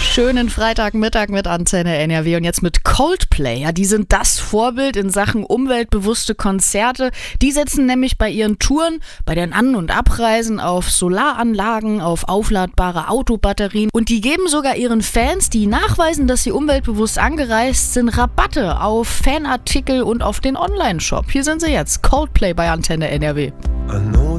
Schönen Freitagmittag mit Antenne NRW und jetzt mit Coldplay. Ja, die sind das Vorbild in Sachen umweltbewusste Konzerte. Die setzen nämlich bei ihren Touren, bei den An- und Abreisen auf Solaranlagen, auf aufladbare Autobatterien und die geben sogar ihren Fans, die nachweisen, dass sie umweltbewusst angereist sind, Rabatte auf Fanartikel und auf den Online-Shop. Hier sind sie jetzt, Coldplay bei Antenne NRW. I know